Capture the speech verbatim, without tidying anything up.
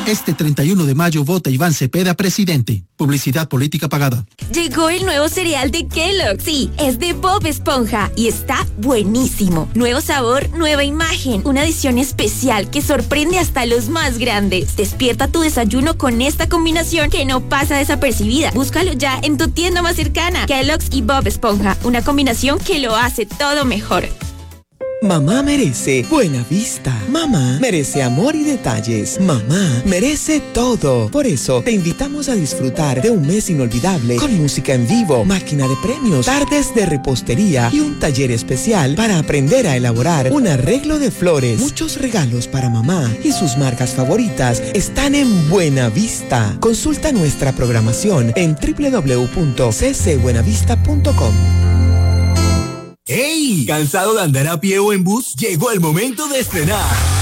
Este treinta y uno de mayo vota Iván Cepeda presidente. Publicidad política pagada. Llegó el nuevo cereal de Kellogg's. Sí, es de Bob Esponja y está buenísimo. Nuevo sabor, nueva imagen. Una edición especial que sorprende hasta a los más grandes. Despierta tu desayuno con esta combinación que no pasa desapercibida. Búscalo ya en tu tienda más cercana. Kellogg's y Bob Esponja. Una combinación que lo hace todo mejor. Mamá merece buena vista. Mamá merece amor y detalles. Mamá merece todo. Por eso te invitamos a disfrutar de un mes inolvidable con música en vivo, máquina de premios, tardes de repostería y un taller especial para aprender a elaborar un arreglo de flores. Muchos regalos para mamá y sus marcas favoritas están en Buena Vista. Consulta nuestra programación en doble u doble u doble u punto c c buenavista punto com. ¡Hey! ¿Cansado de andar a pie o en bus? Llegó el momento de estrenar